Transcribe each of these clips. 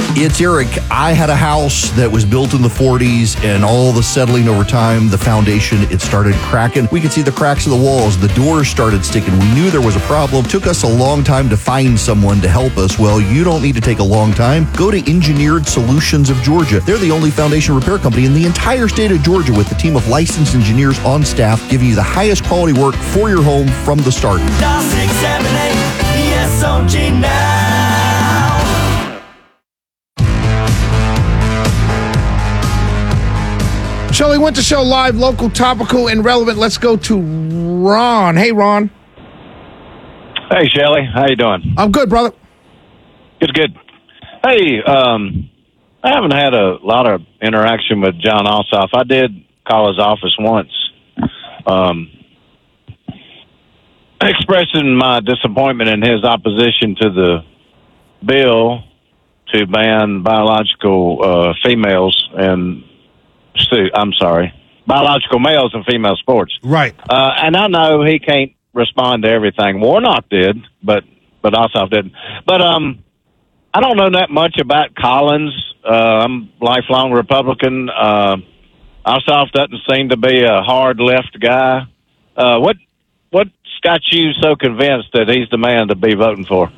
It's Eric. I had a house that was built in the 40s, and all the settling over time, the foundation, it started cracking. We could see the cracks in the walls. The doors started sticking. We knew there was a problem. Took us a long time to find someone to help us. Well, you don't need to take a long time. Go to Engineered Solutions of Georgia. They're the only foundation repair company in the entire state of Georgia with a team of licensed engineers on staff giving you the highest quality work for your home from the start. Dial 678 ESOG now. Shelley Winter Show, live, local, topical, and relevant. Let's go to Ron. Hey, Ron. Hey, Shelley. How you doing? I'm good, brother. Good. Hey, I haven't had a lot of interaction with Jon Ossoff. I did call his office once, expressing my disappointment in his opposition to the bill to ban biological biological males in female sports. Right. And I know he can't respond to everything. Warnock did, but Ossoff didn't. But I don't know that much about Collins. I'm a lifelong Republican. Ossoff doesn't seem to be a hard left guy. What's got you so convinced that he's the man to be voting for?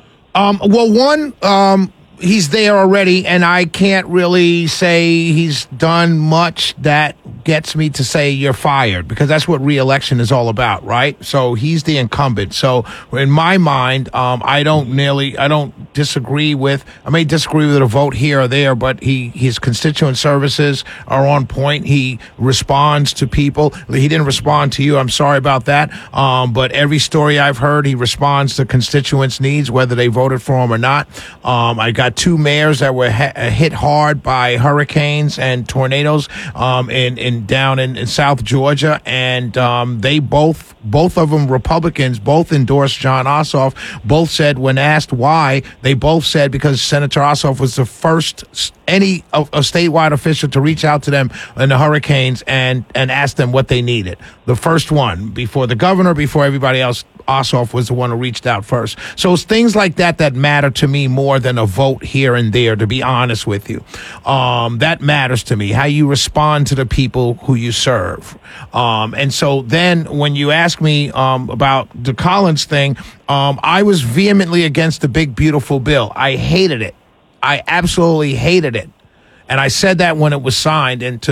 He's there already, and I can't really say he's done much that gets me to say you're fired, because that's what re-election is all about, right? So he's the incumbent. So in my mind, I may disagree with a vote here or there, but his constituent services are on point. He responds to people. He didn't respond to you. I'm sorry about that. But every story I've heard, he responds to constituents' needs, whether they voted for him or not. I got two mayors that were hit hard by hurricanes and tornadoes down in South Georgia, and they both of them Republicans, both endorsed Jon Ossoff. Both said, when asked why, they both said because Senator Ossoff was the first a statewide official to reach out to them in the hurricanes and ask them what they needed. The first one, before the governor, before everybody else. Ossoff was the one who reached out first. So it's things like that matter to me more than a vote here and there, to be honest with you. That matters to me, how you respond to the people who you serve. And so then when you ask me about the Collins thing, I was vehemently against the big, beautiful bill. I hated it. I absolutely hated it. And I said that when it was signed when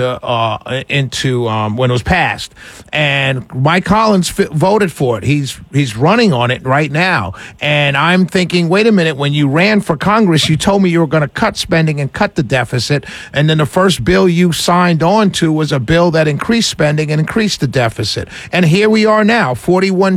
it was passed. And Mike Collins voted for it. He's running on it right now. And I'm thinking, wait a minute, when you ran for Congress, you told me you were going to cut spending and cut the deficit. And then the first bill you signed on to was a bill that increased spending and increased the deficit. And here we are now, over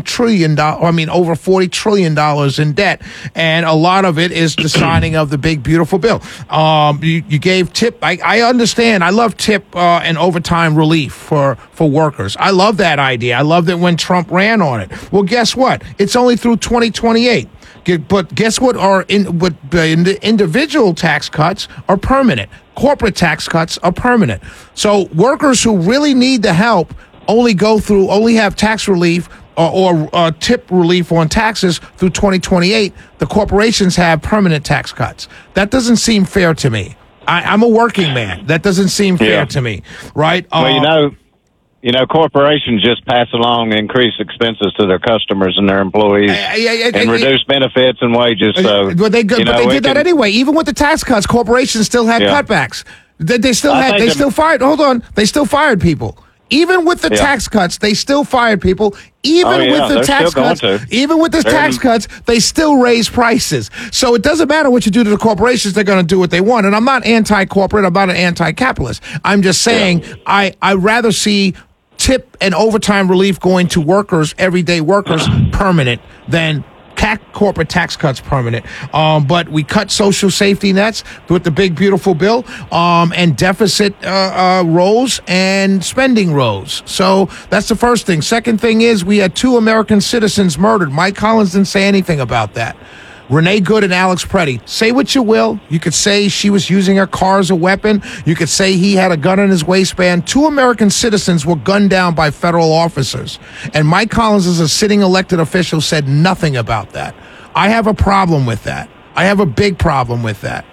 $40 trillion in debt. And a lot of it is the signing of the big, beautiful bill. You gave TIP. I understand. I love TIP and overtime relief for workers. I love that idea. I loved it when Trump ran on it. Well, guess what? It's only through 2028. But guess what? The individual tax cuts are permanent. Corporate tax cuts are permanent. So workers who really need the help only have tax relief or tip relief on taxes through 2028. The corporations have permanent tax cuts. That doesn't seem fair to me. I'm a working man. That doesn't seem fair to me, right? Well, corporations just pass along increased expenses to their customers and their employees and reduce benefits and wages. So, they did that anyway. Even with the tax cuts, corporations still had cutbacks. They still fired. Hold on, they still fired people. Even with the tax cuts, they still fired people. Even with the tax cuts, they still raise prices. So it doesn't matter what you do to the corporations; they're going to do what they want. And I'm not anti-corporate. I'm not an anti-capitalist. I'm just saying I'd rather see tip and overtime relief going to workers, everyday workers, permanent than corporate tax cuts permanent. But we cut social safety nets with the big, beautiful bill, and deficit rose and spending rose. So that's the first thing. Second thing is we had 2 American citizens murdered. Mike Collins didn't say anything about that. Renee Good and Alex Preddy. Say what you will. You could say she was using her car as a weapon. You could say he had a gun in his waistband. 2 American citizens were gunned down by federal officers. And Mike Collins, as a sitting elected official, said nothing about that. I have a problem with that. I have a big problem with that.